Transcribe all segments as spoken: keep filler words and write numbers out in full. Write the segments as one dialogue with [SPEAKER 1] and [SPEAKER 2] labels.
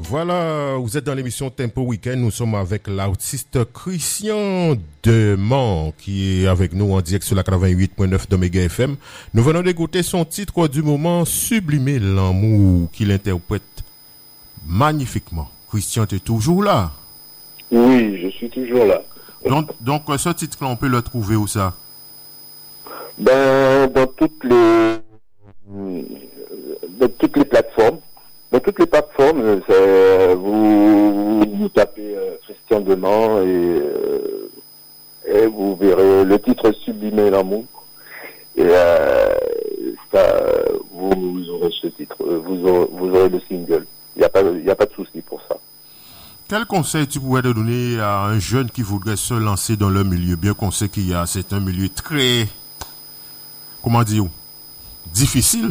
[SPEAKER 1] Voilà, vous êtes dans l'émission Tempo Weekend. Nous sommes avec l'artiste Christian Demant qui est avec nous en direct sur la quatre-vingt-huit point neuf d'Omega F M. Nous venons d'écouter son titre du moment, Sublimer l'amour, qu'il interprète magnifiquement. Christian, tu es toujours là?
[SPEAKER 2] Oui, je suis toujours là.
[SPEAKER 1] Donc, donc ce titre-là, on peut le trouver où ça?
[SPEAKER 2] Ben, dans toutes les dans toutes les plateformes. Dans toutes les plateformes, c'est, vous, vous tapez euh, Christian Demant et, euh, et vous verrez le titre Sublimer l'amour. Et euh, ça, vous, vous aurez ce titre, vous aurez, vous aurez le single. Il n'y a pas, il y a pas de souci pour ça.
[SPEAKER 1] Quel conseil tu pourrais te donner à un jeune qui voudrait se lancer dans le milieu? Bien qu'on sait qu'il y a, c'est un milieu très, comment dire, difficile.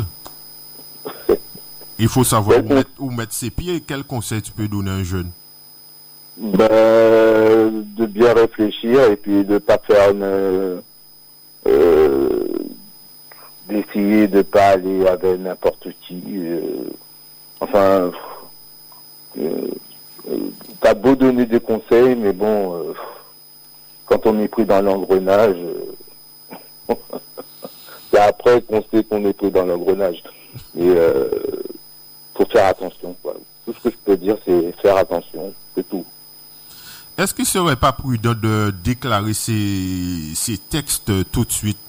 [SPEAKER 1] Il faut savoir où mettre, où mettre ses pieds. Quel conseil tu peux donner à un jeune?
[SPEAKER 2] Ben, de bien réfléchir et puis de pas faire une, euh, d'essayer de pas aller avec n'importe qui. Euh, enfin, euh, euh, t'as beau donner des conseils, mais bon, euh, quand on est pris dans l'engrenage, euh, c'est après qu'on sait qu'on est pris dans l'engrenage. Et euh, faut faire attention, quoi. Tout ce que je peux dire, c'est faire attention, c'est tout.
[SPEAKER 1] Est-ce qu'il serait pas prudent de déclarer ces, ces textes tout de suite?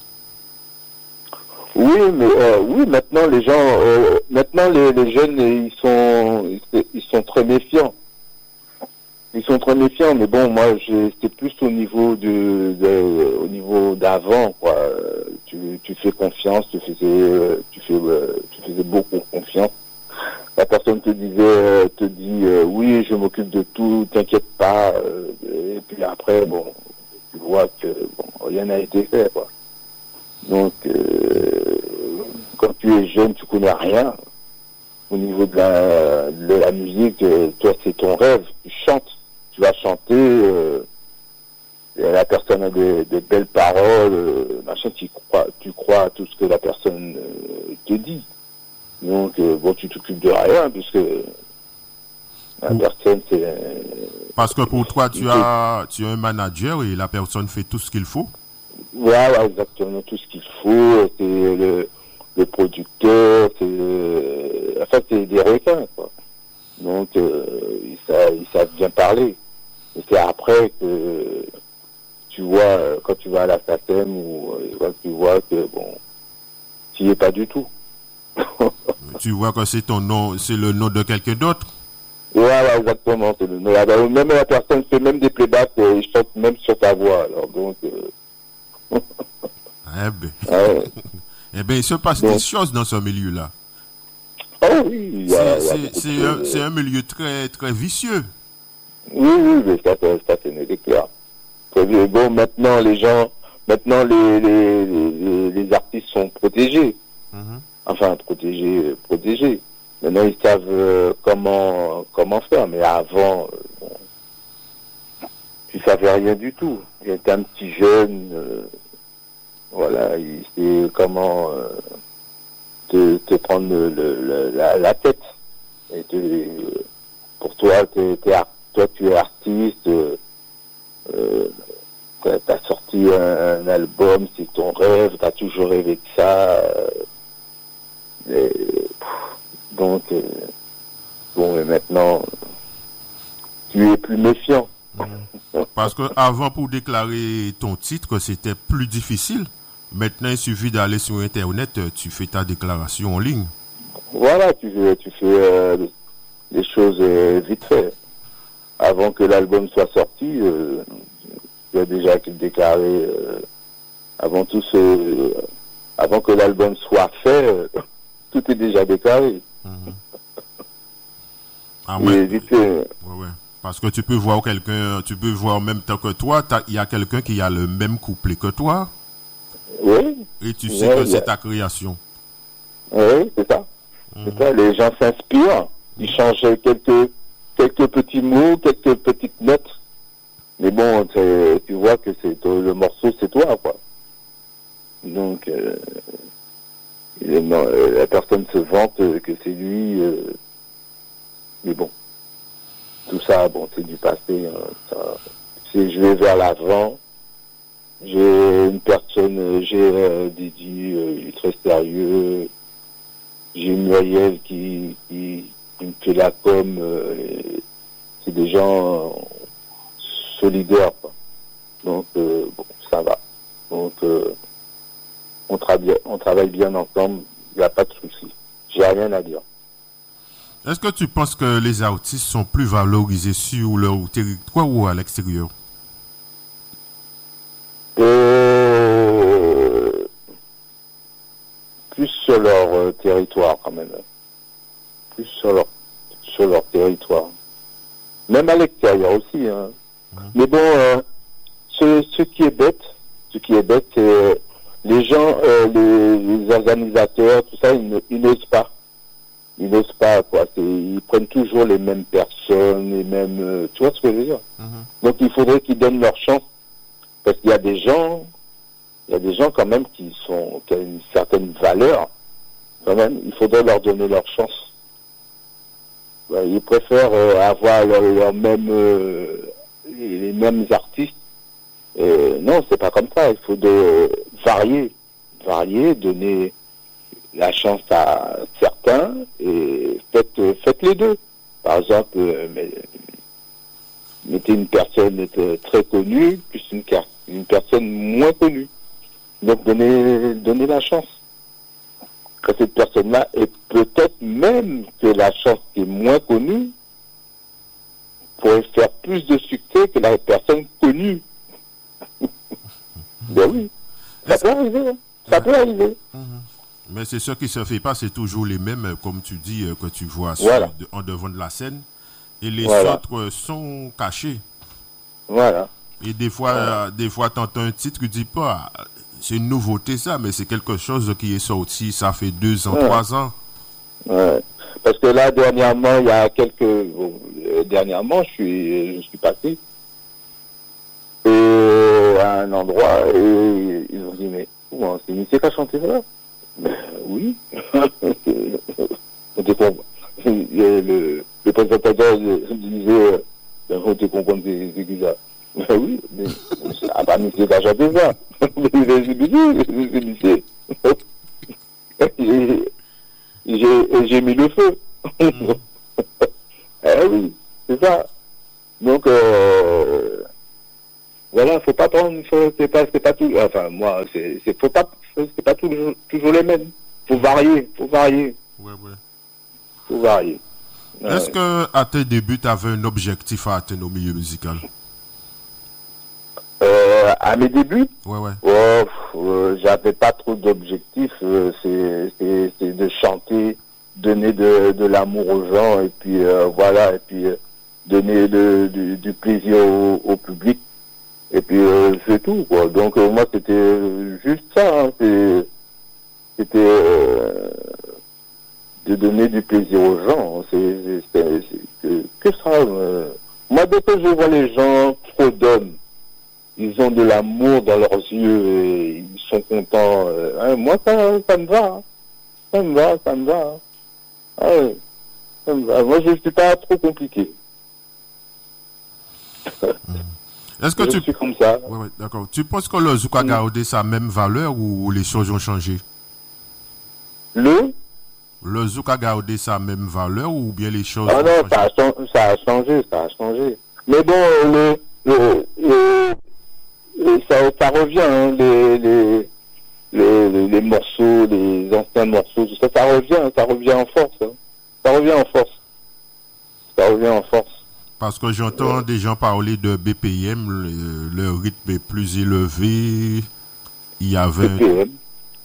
[SPEAKER 2] Oui, mais euh, oui, maintenant les gens, euh, maintenant les, les jeunes, ils sont, ils sont très méfiants. Ils sont très méfiants, mais bon, moi, c'était plus au niveau de, de au niveau d'avant, quoi. Tu, tu fais confiance, tu faisais, tu fais, tu faisais beaucoup confiance. La personne te disait, te dit, euh, oui, je m'occupe de tout, t'inquiète pas. Euh, et puis après, bon, tu vois que bon, rien n'a été fait, quoi. Donc, euh, quand tu es jeune, tu connais rien. Au niveau de la, de la musique, toi, c'est ton rêve. Tu chantes, tu vas chanter. Euh, la personne a des, des belles paroles, euh, machin. Tu crois, tu crois à tout ce que la personne euh, te dit. Donc, euh, bon, tu t'occupes de rien, puisque la personne, c'est... Euh,
[SPEAKER 1] Parce que pour toi, tu as, tu as un manager et la personne fait tout ce qu'il faut.
[SPEAKER 2] Voilà, exactement, tout ce qu'il faut. C'est le, le producteur, c'est... Le, enfin, c'est des requins, quoi. Donc, euh, ils, savent, ils savent bien parler. Et c'est après que tu vois, quand tu vas à la S A C E M, ou euh, tu vois que, bon, tu n'y es pas du tout.
[SPEAKER 1] Tu vois que c'est ton nom, c'est le nom de quelqu'un d'autre.
[SPEAKER 2] Voilà, exactement. C'est le nom. Même la personne fait même des playbacks, euh, il chante même sur ta voix. Alors donc. Euh...
[SPEAKER 1] eh ben,
[SPEAKER 2] ouais.
[SPEAKER 1] eh ben, il se passe donc des choses dans ce milieu-là.
[SPEAKER 2] Oh oui. Il y a,
[SPEAKER 1] c'est,
[SPEAKER 2] il y a
[SPEAKER 1] c'est, c'est, un, c'est un milieu très très vicieux.
[SPEAKER 2] Oui, oui, mais ça, ça c'est net et clair. Bon, maintenant les gens, maintenant les les, les, les artistes sont protégés. Mm-hmm. Enfin, protégés, protégés. Maintenant, ils savent euh, comment comment faire, mais avant, euh, bon, tu savais rien du tout. J'étais un petit jeune, euh, voilà, il sait comment euh, te, te prendre le, le, la, la tête. Et te, euh, pour toi, t'es, t'es, toi, tu es artiste, euh, euh, t'as, t'as sorti un, un album, c'est ton rêve, t'as toujours rêvé de ça. Euh, et, donc, euh, bon, mais maintenant, tu es plus méfiant.
[SPEAKER 1] Parce que avant, pour déclarer ton titre, c'était plus difficile. Maintenant, il suffit d'aller sur Internet, tu fais ta déclaration en ligne.
[SPEAKER 2] Voilà, tu fais, tu fais euh, les choses euh, vite fait. Avant que l'album soit sorti, euh, tu as déjà déclaré, euh, avant tout ce, euh, avant que l'album soit fait, euh, tout est déjà déclaré.
[SPEAKER 1] Mm-hmm. Ah ouais.
[SPEAKER 2] Vite fait.
[SPEAKER 1] Ouais, ouais. Parce que tu peux voir quelqu'un, tu peux voir en même temps que toi, il y a quelqu'un qui a le même couplet que toi.
[SPEAKER 2] Oui.
[SPEAKER 1] Et tu sais
[SPEAKER 2] ouais,
[SPEAKER 1] que c'est
[SPEAKER 2] a...
[SPEAKER 1] ta création.
[SPEAKER 2] Oui, c'est ça. Mm-hmm. C'est ça. Les gens s'inspirent. Ils mm-hmm. changent quelques, quelques petits mots, quelques petites notes. Mais bon, tu vois que c'est le morceau, c'est toi, quoi. Donc, euh, la personne se vante que c'est lui. Euh, mais bon. tout ça, bon, c'est du passé. Hein, ça, si je vais vers l'avant, j'ai une personne, j'ai euh, Didi, euh, il est très sérieux. J'ai Muriel qui, qui, qui me fait la com. Euh, c'est des gens euh, solidaires, quoi. Donc, euh, bon, ça va. Donc, euh, on, travaille, on travaille bien ensemble, il n'y a pas de souci. J'ai rien à dire.
[SPEAKER 1] Est-ce que tu penses que les artistes sont plus valorisés sur leur territoire ou à l'extérieur?
[SPEAKER 2] Euh, plus sur leur euh, territoire, quand même. Plus sur leur, sur leur territoire. Même à l'extérieur aussi. Hein. Mmh. Mais bon, euh, ce, ce qui est bête, ce qui est bête, c'est euh, les gens, euh, les, les organisateurs, tout ça, ils, ils n'osent pas. Ils n'osent pas, quoi. C'est, ils prennent toujours les mêmes personnes, les mêmes... Euh, tu vois ce que je veux dire? Mmh. Donc il faudrait qu'ils donnent leur chance. Parce qu'il y a des gens, il y a des gens quand même qui sont, qui ont une certaine valeur. Quand même, il faudrait leur donner leur chance. Ouais, ils préfèrent euh, avoir leur, leur même, euh, les mêmes artistes. Euh, non, c'est pas comme ça. Il faut de varier, varier, donner la chance à certains et faites, faites les deux. Par exemple, euh, mais, mettez une personne très connue plus une, une personne moins connue. Donc donnez, donnez la chance à cette personne-là, et peut-être même que la chance qui est moins connue pourrait faire plus de succès que la personne connue. Ben oui, ça peut arriver, hein. Ça peut arriver.
[SPEAKER 1] Mais c'est ce qui se fait pas, c'est toujours les mêmes, comme tu dis, que tu vois
[SPEAKER 2] voilà.
[SPEAKER 1] sur, en devant de la scène. Et les
[SPEAKER 2] voilà.
[SPEAKER 1] autres sont cachés.
[SPEAKER 2] Voilà.
[SPEAKER 1] Et des fois, voilà. euh, des fois, t'entends un titre, tu dis pas, c'est une nouveauté ça, mais c'est quelque chose qui est sorti, ça fait deux ans, ouais. trois ans.
[SPEAKER 2] Ouais. Parce que là, dernièrement, il y a quelques, bon, euh, dernièrement, je suis, je suis passé et à un endroit et ils ont dit mais oh, c'est Initié qui a chanté ça? Ben oui. On te comprend. Le, le présentateur disait, ben, on te comprend, c'est qui ça? Ben oui, mais ça n'a pas mis qu'à chanter ça. J'ai, j'ai mis le feu. Mm. Eh oui, c'est ça. Donc, euh, voilà, faut pas prendre, faut, c'est pas, c'est pas tout, enfin, moi, c'est, c'est, faut pas, c'est pas toujours, toujours les mêmes. Faut varier, faut varier.
[SPEAKER 1] Ouais, ouais.
[SPEAKER 2] Faut varier.
[SPEAKER 1] Est-ce ouais. que, à tes débuts, tu avais un objectif à atteindre au milieu musical?
[SPEAKER 2] Euh, à mes débuts?
[SPEAKER 1] Ouais, ouais.
[SPEAKER 2] Oh, euh, j'avais pas trop d'objectifs, euh, c'est, c'est, c'est de chanter, donner de, de l'amour aux gens, et puis, euh, voilà, et puis, euh, donner de, du, du plaisir au, au public. Et puis euh, c'est tout, quoi. Donc euh, moi c'était juste ça, hein. c'est, c'était euh, de donner du plaisir aux gens. C'est, c'est, c'est, c'est que, que ça. Euh. Moi dès que je vois les gens trop d'hommes, ils ont de l'amour dans leurs yeux et ils sont contents. Euh, hein, moi ça, ça me va, hein. ça me va, ça me va. Hein. Ah, ouais, ça me va. Moi je suis pas trop compliqué.
[SPEAKER 1] Est-ce que
[SPEAKER 2] je
[SPEAKER 1] tu
[SPEAKER 2] suis comme ça.
[SPEAKER 1] Ouais, ouais, d'accord. Tu penses que le zouk a gardé sa même valeur ou les choses ont changé?
[SPEAKER 2] Le
[SPEAKER 1] Le zouk a gardé sa même valeur ou bien les choses
[SPEAKER 2] ah
[SPEAKER 1] ont
[SPEAKER 2] non,
[SPEAKER 1] changé?
[SPEAKER 2] Ça, a, ça a changé, ça a changé. Mais bon, le, le, le, le ça, ça revient, hein, les, les, les, les morceaux, les anciens morceaux, tout ça, ça revient, ça revient en force. Hein. Ça revient en force. Ça revient en force.
[SPEAKER 1] Parce que j'entends ouais. des gens parler de B P M, le, le rythme est plus élevé. Il y avait... B P M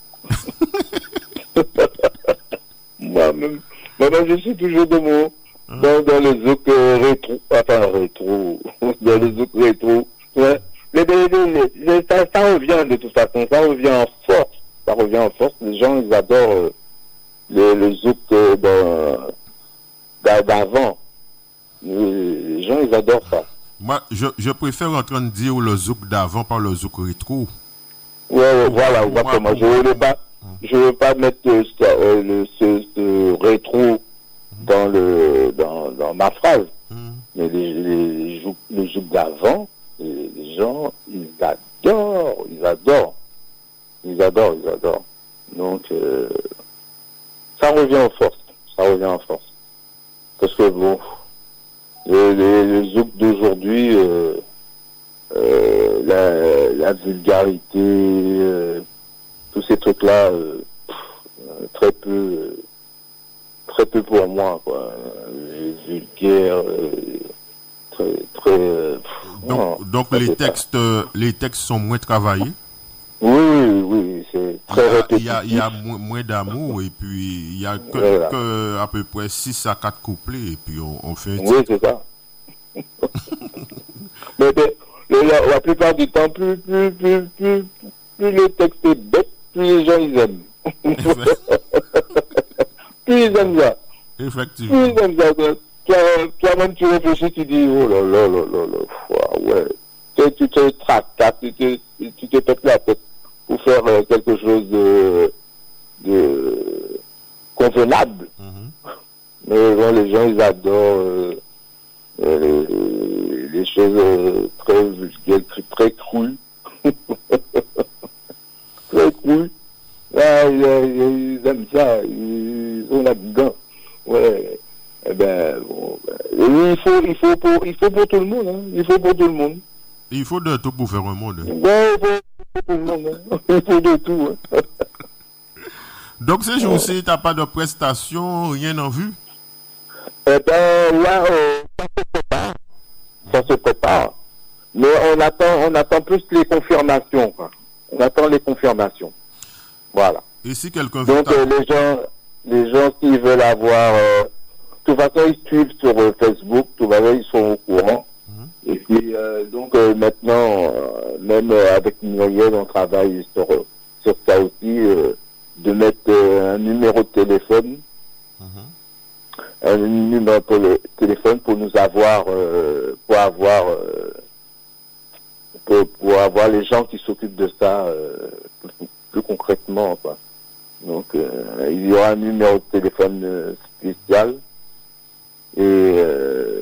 [SPEAKER 2] Moi-même, moi-même, je suis toujours de mon, hein? dans, dans le zouk euh, rétro, enfin rétro, dans le zouk rétro. Ouais. Les, les, les, les, ça, ça revient de toute façon, ça revient en force. Ça revient en force. Les gens, ils adorent euh, le, le zouk euh, d'avant. Les gens, ils adorent ça.
[SPEAKER 1] Moi, je, je préfère en train de dire le zouk d'avant par le zouk rétro.
[SPEAKER 2] Ouais, ouais voilà, exactement. Je ne veux pas, je veux pas mettre euh, euh, le, ce, ce rétro dans le, dans, dans ma phrase. Mm. Mais les, les, les, les jeux d'avant, les, les gens, ils adorent, ils adorent. Ils adorent, ils adorent. Donc, euh, ça revient en force. Ça revient en force. Parce que bon, les, les, les zouk d'aujourd'hui, euh, euh, la, la vulgarité, euh, tous ces trucs-là, euh, pff, très peu, euh, très peu pour moi, quoi. Les vulgaires, euh, très, très. Euh, pff,
[SPEAKER 1] Donc,
[SPEAKER 2] non,
[SPEAKER 1] donc les textes, euh, les textes sont moins travaillés.
[SPEAKER 2] Oui, oui, oui, c'est très répétitif.
[SPEAKER 1] Il y a, il y a moins, moins d'amour et puis il y a que,
[SPEAKER 2] Voilà.
[SPEAKER 1] que à peu près six à quatre couplets et puis on, on fait un
[SPEAKER 2] Oui,
[SPEAKER 1] titre.
[SPEAKER 2] c'est ça. Mais, mais la, la plupart du temps, plus, plus, plus, plus, plus le texte est bête, plus les gens ils aiment. Plus ils aiment ça.
[SPEAKER 1] Effectivement.
[SPEAKER 2] Plus ils aiment ça. Toi, toi-même, tu réfléchis, tu dis, oh là là là là là, foi, ouais. Tu, tu te tracasses, tu te, tu te pètes la tête pour faire euh, quelque chose de, de convenable.
[SPEAKER 1] Mm-hmm.
[SPEAKER 2] Mais bon, les gens, ils adorent euh, euh, les, les choses euh, très vulgaires, très crues. Très crues. Ah, ils, ils aiment ça, ils sont là-dedans. Ouais. Eh ben, bon, ben, il faut, il faut pour, il faut pour tout le monde, hein. Il faut pour tout le monde.
[SPEAKER 1] Il faut de tout pour faire un monde.
[SPEAKER 2] Ouais, il faut pour tout le monde, hein. Il faut de tout, hein.
[SPEAKER 1] Donc ces jours-ci, t'as pas de prestations, rien en vue?
[SPEAKER 2] Eh ben, là, euh, ça se prépare. Ça se prépare. Mais on attend, on attend plus les confirmations, quoi. On attend les confirmations. Voilà.
[SPEAKER 1] Et si quelqu'un veut
[SPEAKER 2] Donc, euh, les gens, les gens qui veulent avoir, euh, de toute façon, ils suivent sur euh, Facebook, tout va bien, ils sont au courant. Mm-hmm. Et puis, euh, donc, euh, maintenant, euh, même euh, avec Muriel, on travaille sur, euh, sur ça aussi, euh, de mettre euh, un numéro de téléphone, mm-hmm. un numéro de téléphone pour nous avoir, euh, pour avoir, euh, pour, pour avoir les gens qui s'occupent de ça euh, plus, plus concrètement, quoi. Donc, euh, il y aura un numéro de téléphone euh, spécial et euh,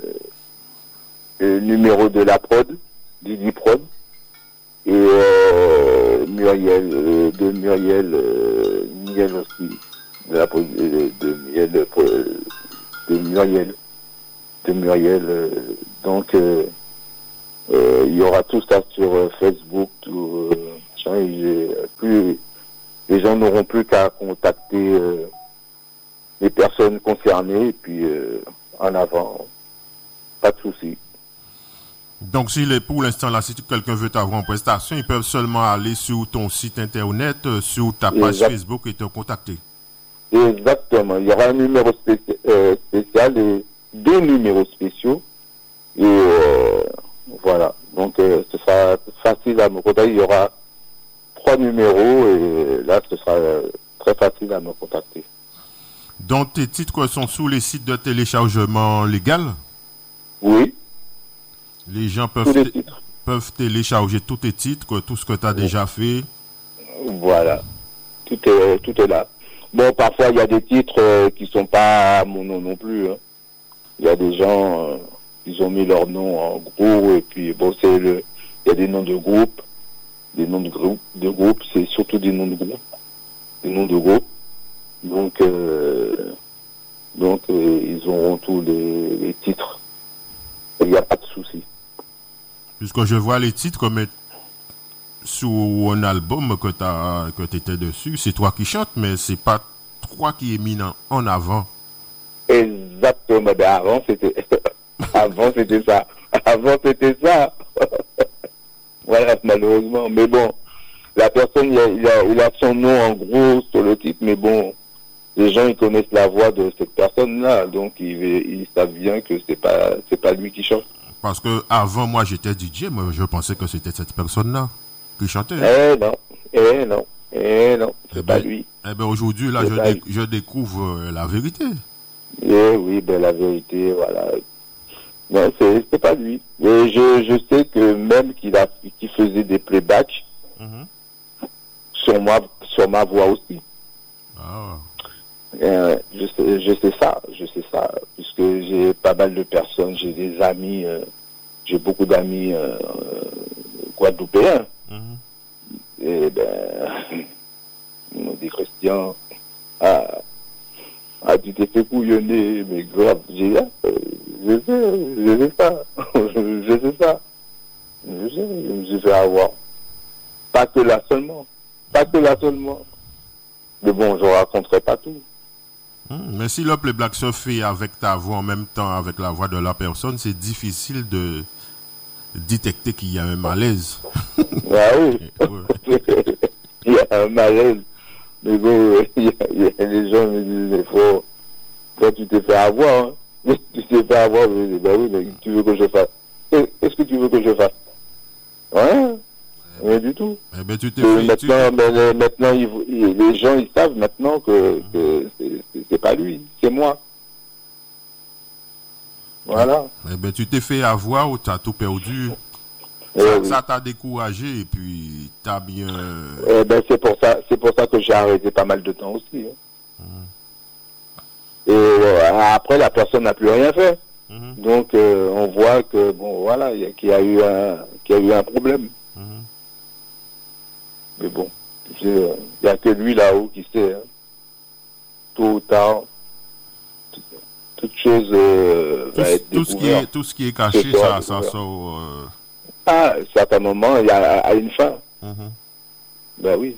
[SPEAKER 2] le numéro de la prod, Didi Prod, et euh, Muriel, euh, de Muriel, euh, Muriel aussi, de la prod, de, de Muriel, de, de Muriel, de Muriel. Euh, donc, euh, euh, il y aura tout ça sur euh, Facebook, tout, euh, et plus les gens n'auront plus qu'à contacter euh, les personnes concernées et puis euh, en avant, pas de souci.
[SPEAKER 1] Donc, si les, pour l'instant, là, si quelqu'un veut t'avoir en prestation, ils peuvent seulement aller sur ton site internet, euh, sur ta page exact. Facebook et te contacter.
[SPEAKER 2] Exactement. Il y aura un numéro spécial, euh, spécial et deux numéros spéciaux. Et euh, voilà. Donc, euh, ce sera facile à me contacter. Il y aura trois numéros et là, ce sera euh, très facile à me contacter.
[SPEAKER 1] Donc, tes titres sont sous les sites de téléchargement légal?
[SPEAKER 2] Oui.
[SPEAKER 1] Les gens peuvent, t- peuvent télécharger tous tes titres, tout ce que tu as oui. déjà fait.
[SPEAKER 2] Voilà. Tout est, tout est là. Bon, parfois, il y a des titres euh, qui ne sont pas à mon nom non plus. Hein. Il y a des gens, euh, ils ont mis leur nom en gros, et puis, bon, c'est le, il y a des noms de groupes. Des noms de groupes, de groupes, c'est surtout des noms de groupes. Des noms de groupes. Donc, euh, donc euh, ils auront tous les, les titres. Il n'y a pas de souci.
[SPEAKER 1] Puisque je vois les titres mais sur un album que tu que tu étais dessus, c'est toi qui chantes, mais c'est pas toi qui es mis en, en avant.
[SPEAKER 2] Exactement. Ben avant c'était, avant c'était ça. Avant c'était ça. Voilà, malheureusement. Mais bon, la personne, il a, il, a, il a son nom en gros sur le titre, mais bon, les gens, ils connaissent la voix de cette personne-là, donc ils, ils savent bien que c'est pas, c'est pas lui qui chante.
[SPEAKER 1] Parce que avant moi, j'étais D J, mais je pensais que c'était cette personne-là qui chantait.
[SPEAKER 2] Eh non, eh non, eh non, c'est eh pas
[SPEAKER 1] ben,
[SPEAKER 2] lui.
[SPEAKER 1] Eh ben aujourd'hui, là, je, dé- je découvre euh, la vérité.
[SPEAKER 2] Eh oui, ben la vérité, voilà. Non, c'est, c'est pas lui. Et je, je sais que même qu'il a, qu'il faisait des playbacks mm-hmm. sur moi, sur ma voix aussi.
[SPEAKER 1] Ah.
[SPEAKER 2] Euh, je sais, je sais ça, je sais ça, puisque j'ai pas mal de personnes, j'ai des amis, euh, j'ai beaucoup d'amis euh, guadeloupéens. Mm-hmm. Et ben, ils m'ont dit, Christian, ah, ah tu t'es fait couillonner, mais grave, j'ai dit, ah, je sais, je sais ça, je sais ça, je sais, je me suis fait avoir. Pas que là seulement, pas que là seulement. Mais bon, je raconterai pas tout.
[SPEAKER 1] Mais si le playback se fait avec ta voix en même temps avec la voix de la personne, c'est difficile de détecter qu'il y a un malaise.
[SPEAKER 2] Ah oui, ouais. Il y a un malaise. Mais bon, il y a, il y a des gens qui me disent, il faut, quand tu t'es fait avoir, hein, tu t'es fait avoir, je dis, ben oui, mais tu veux que je fasse. Qu'est-ce que tu veux que je fasse? Rien. Rien du tout.
[SPEAKER 1] Eh ben, tu t'es fait,
[SPEAKER 2] maintenant,
[SPEAKER 1] tu...
[SPEAKER 2] ben, maintenant ils, ils, les gens, ils savent maintenant que, que c'est, c'est pas lui, c'est moi. Voilà.
[SPEAKER 1] Eh ben, tu t'es fait avoir ou t'as tout perdu.
[SPEAKER 2] Eh
[SPEAKER 1] ça,
[SPEAKER 2] oui.
[SPEAKER 1] ça t'a découragé et puis t'as bien...
[SPEAKER 2] Eh ben, c'est pour ça, c'est pour ça que j'ai arrêté pas mal de temps aussi. Hein. Mmh. Et euh, après, la personne n'a plus rien fait. Mmh. Donc, euh, on voit que, bon, voilà, qu'il y a eu un, qu'il y a eu un problème. Mmh. Mais bon, il n'y a que lui là-haut qui sait. Hein. Tôt ou tard, toute chose euh,
[SPEAKER 1] tout,
[SPEAKER 2] va être
[SPEAKER 1] tout ce qui est Tout ce qui est caché, ça, ça sort... Euh...
[SPEAKER 2] Ah, à un certain moment, il y a, a une fin. Mmh. Ben oui.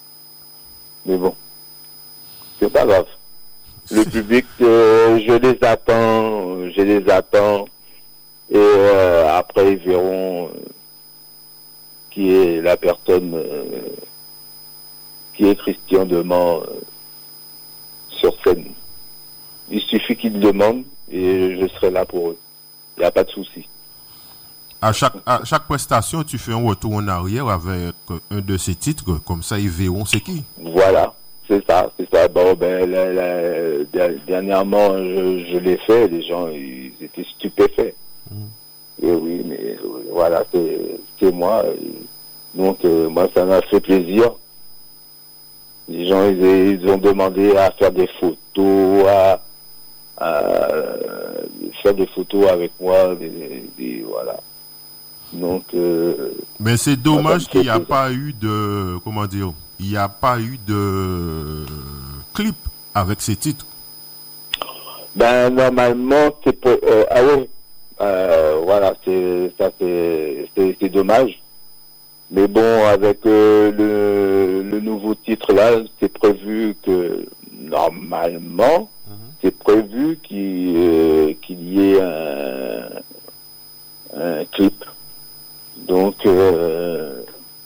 [SPEAKER 2] Mais bon, c'est pas grave. Le public, euh, je les attends, je les attends. Et euh, après, ils verront euh, qui est la personne euh, qui est Christian Demant euh, sur scène. Il suffit qu'ils demandent et je serai là pour eux. Il n'y a pas de souci.
[SPEAKER 1] À chaque, à chaque prestation, tu fais un retour en arrière avec un de ces titres, comme ça ils verront c'est qui.
[SPEAKER 2] Voilà, c'est ça, c'est ça. Bon, ben, la, la, dernièrement, je, je l'ai fait, les gens ils étaient stupéfaits. Mmh. Et oui, mais voilà, c'est, c'est moi. Donc, euh, moi, ça m'a fait plaisir. Les gens, ils, ils ont demandé à faire des photos, à, à faire des photos avec moi, des, des, voilà. Donc, euh,
[SPEAKER 1] mais c'est dommage qu'il n'y a pas eu de, comment dire, il n'y a pas eu de clip avec ces titres.
[SPEAKER 2] Ben normalement c'est pour, euh, ah oui, euh, voilà, c'est ça c'est, c'est c'est dommage. Mais bon, avec euh, le le nouveau titre là, c'est prévu que normalement mm-hmm. c'est prévu qu'il euh, qu'il y ait un un clip. Donc, euh,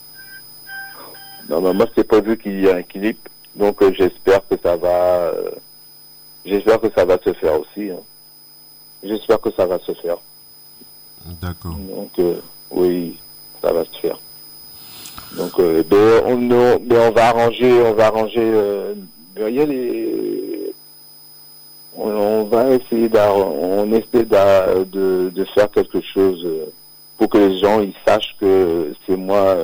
[SPEAKER 2] normalement, c'est prévu qu'il y ait un clip. Donc, euh, j'espère que ça va, euh, j'espère que ça va se faire aussi. Hein. J'espère que ça va se faire.
[SPEAKER 1] D'accord.
[SPEAKER 2] Donc, euh, oui, ça va se faire. Donc, euh, ben, on, on, ben, on va arranger, on va arranger, euh, Muriel et on, on va essayer on essaie de, de faire quelque chose. Euh, pour que les gens ils sachent que c'est moi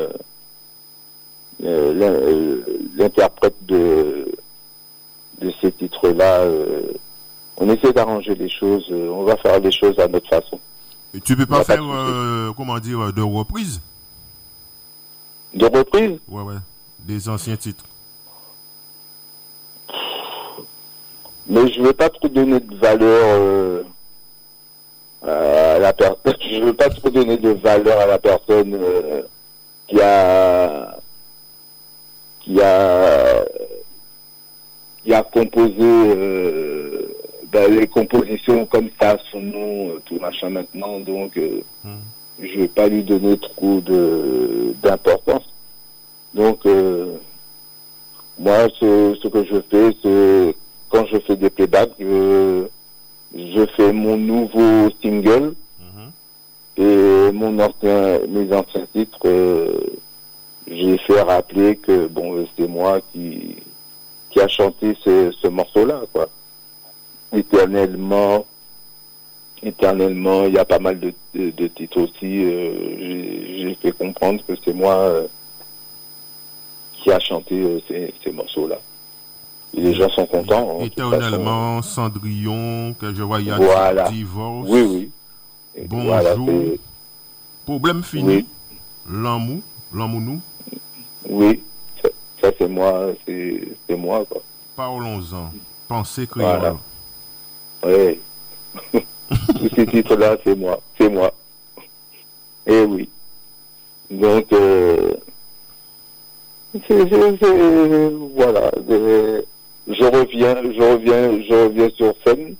[SPEAKER 2] euh, l'interprète de de ces titres-là. Euh, on essaie d'arranger les choses, euh, on va faire les choses à notre façon.
[SPEAKER 1] Et tu peux pas faire, pas euh, comment dire, de reprises?
[SPEAKER 2] De reprises?
[SPEAKER 1] Ouais, ouais, des anciens titres.
[SPEAKER 2] Mais je veux pas trop donner de valeur euh, à la personne. Je veux pas trop donner de valeur à la personne euh, qui a qui a qui a composé euh, ben, les compositions comme ça, son nom, tout machin maintenant. Donc, euh, mmh. je vais pas lui donner trop de d'importance. Donc, euh, moi, ce, ce que je fais, c'est quand je fais des playbacks, je, je fais mon nouveau single mmh. et mon ancien, mes anciens titres. Euh, j'ai fait rappeler que bon, c'est moi qui qui a chanté ce, ce morceau-là, quoi. Éternellement, éternellement, il y a pas mal de, de, de titres aussi. Euh, j'ai, j'ai fait comprendre que c'est moi euh, qui a chanté euh, ces, ces morceaux-là. Et les gens sont contents.
[SPEAKER 1] Éternellement, Cendrillon, que je vois, il y a
[SPEAKER 2] voilà.
[SPEAKER 1] divorce.
[SPEAKER 2] Oui, oui. Et
[SPEAKER 1] bonjour.
[SPEAKER 2] Voilà,
[SPEAKER 1] problème fini.
[SPEAKER 2] Oui.
[SPEAKER 1] L'amour, l'amour nous.
[SPEAKER 2] Oui, ça, ça c'est moi, c'est, c'est moi, quoi.
[SPEAKER 1] Parlons-en. Pensée créole.
[SPEAKER 2] Voilà. Oui. Tous ces titres-là, c'est moi. C'est moi. Eh oui. Donc, euh, c'est, c'est, c'est, voilà. Euh, je reviens, je reviens, je reviens sur scène.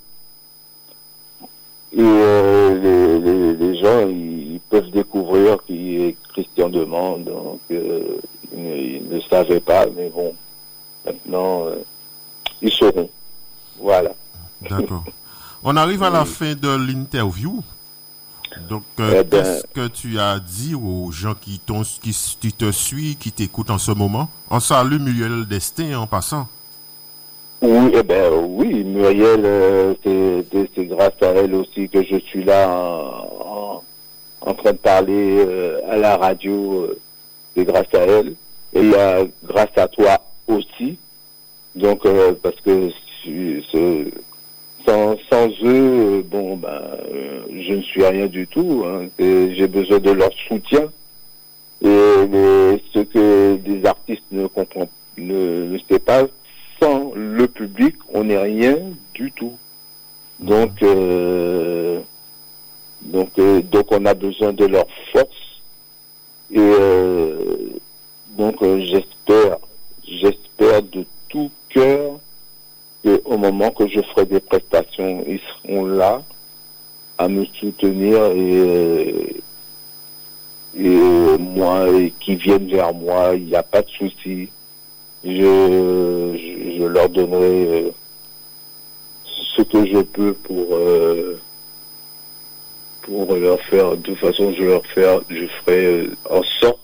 [SPEAKER 2] Et euh, les, les, les gens, ils, ils peuvent découvrir qui est Christian Demande. Donc, euh, ils, ne, ils ne savaient pas, mais bon, maintenant, euh, ils sauront. Voilà.
[SPEAKER 1] D'accord. On arrive à la fin de l'interview. Donc, euh,
[SPEAKER 2] eh ben,
[SPEAKER 1] qu'est-ce que tu as dit aux gens qui, t'ont, qui, qui te suivent, qui t'écoutent en ce moment? On salue Muriel Destin en passant.
[SPEAKER 2] Oui, eh ben, oui, Muriel, euh, c'est, c'est grâce à elle aussi que je suis là en, en, en train de parler euh, à la radio. Euh, c'est grâce à elle. Et euh, grâce à toi aussi. Donc, euh, parce que ce, sans, sans eux, euh, bon, ben, euh, je ne suis rien du tout. Hein, et j'ai besoin de leur soutien. Et les, ce que des artistes ne comprennent, ne, ne savent pas, sans le public, on n'est rien du tout. Donc, euh, donc, euh, donc, on a besoin de leur force. Et euh, donc, euh, j'espère, j'espère de tout cœur qu'au moment que je ferai des prestations, ils seront là à me soutenir et, euh, et euh, moi, et qui viennent vers moi, il n'y a pas de souci. Je, je, je leur donnerai euh, ce que je peux pour euh, pour leur faire, de toute façon je leur faire, je ferai euh, en sorte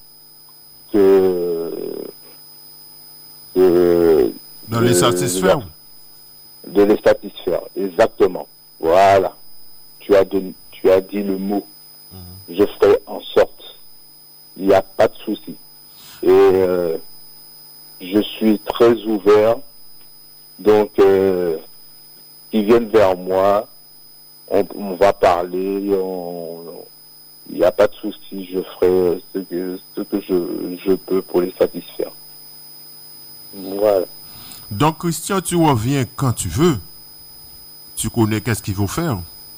[SPEAKER 2] que, que
[SPEAKER 1] de les satisfaire.
[SPEAKER 2] De les satisfaire, exactement. Voilà. Tu as, de, tu as dit le mot. Mmh. Je ferai en sorte. Il n'y a pas de souci. Et euh, je suis très ouvert. Donc, euh, ils viennent vers moi. On, on va parler. Il n'y a pas de souci. Je ferai ce que, ce que je, je peux pour les satisfaire. Voilà.
[SPEAKER 1] Donc, Christian, tu reviens quand tu veux. Tu connais qu'est-ce qu'il faut faire.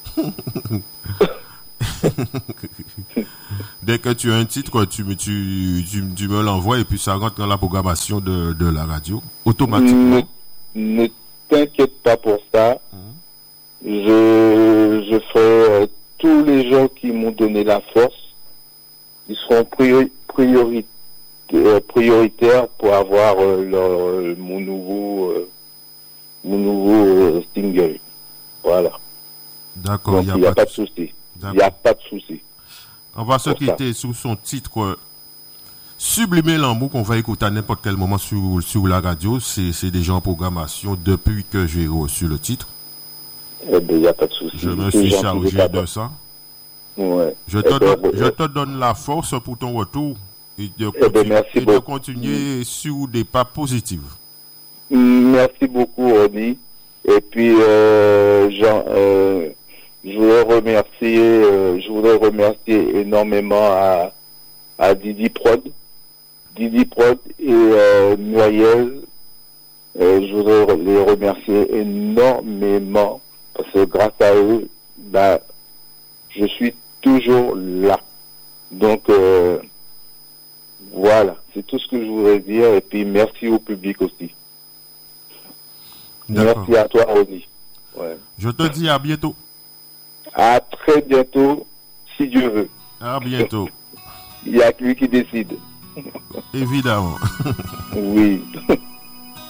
[SPEAKER 1] Dès que tu as un titre, tu me, tu, tu, tu me l'envoies et puis ça rentre dans la programmation de, de la radio, automatiquement.
[SPEAKER 2] Ne, ne t'inquiète pas pour ça. Mmh. Je, je ferai euh, tous les gens qui m'ont donné la force. Ils seront priori, priori, euh, prioritaires pour avoir euh, leur, euh, mon nouveau, euh, mon nouveau euh, single. Voilà.
[SPEAKER 1] D'accord.
[SPEAKER 2] Il n'y a, a pas de souci. Il n'y a pas de souci.
[SPEAKER 1] On va se quitter sous son titre euh, Sublimer l'amour qu'on va écouter à n'importe quel moment sur, sur la radio. C'est, c'est déjà en programmation depuis que j'ai reçu le titre.
[SPEAKER 2] Eh bien, il n'y a pas de souci.
[SPEAKER 1] Je me suis chargé de ça.
[SPEAKER 2] Ouais.
[SPEAKER 1] Je, te
[SPEAKER 2] eh ben,
[SPEAKER 1] donne,
[SPEAKER 2] euh,
[SPEAKER 1] je te donne la force pour ton retour et de,
[SPEAKER 2] eh ben, merci
[SPEAKER 1] et de continuer mmh. sur des pas positifs.
[SPEAKER 2] Merci beaucoup, Ronnie. Et puis, euh, Jean, euh, je voudrais remercier, euh, je voudrais remercier énormément à, à Didi Prod, Didi Prod et euh, Muriel. Euh, je voudrais les remercier énormément parce que grâce à eux, bah, je suis toujours là. Donc, euh, voilà, c'est tout ce que je voudrais dire. Et puis, merci au public aussi.
[SPEAKER 1] D'accord.
[SPEAKER 2] Merci à toi, Ronnie. Ouais.
[SPEAKER 1] Je te dis à bientôt.
[SPEAKER 2] À très bientôt, si Dieu veut.
[SPEAKER 1] À bientôt.
[SPEAKER 2] Il n'y a que lui qui décide.
[SPEAKER 1] Évidemment.
[SPEAKER 2] Oui.